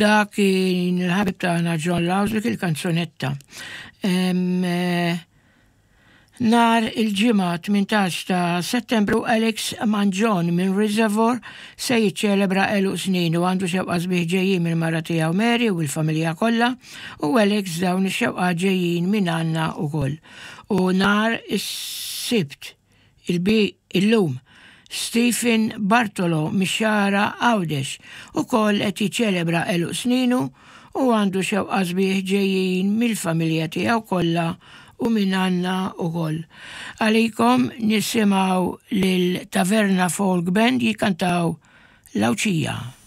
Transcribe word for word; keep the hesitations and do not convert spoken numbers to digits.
dak il-ħabib tagħna John Lauzwick il-kanzunetta. Nar il-ġimgħa tmintax ta' Settembru Alex Manjon minn Reservoir se jiċċelebra eluq snin u għandu xewqa sbieħ ġejjin minn mara tiegħu Mary u l-familja kollha u Alex dawn ix-xewqa ġejjin minn Anna wkoll. U nar is-Sibt il-bi illum Stephen Bartolo mix-xara Għawdex ukoll qed jiċċelebra eluq sninu u għandu xewqa sbieħ ġejjin mill-familja tiegħu kollha u minn Anna ukoll. Għalikom nisimgħu lil Taverna Folk Band jikkantaw Lawċija.